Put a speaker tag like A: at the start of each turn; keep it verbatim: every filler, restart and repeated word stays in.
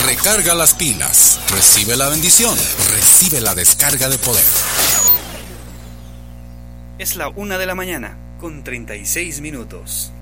A: Recarga las pilas. Recibe la bendición. Recibe la descarga de poder.
B: Es la una de la mañana, con treinta y seis minutos.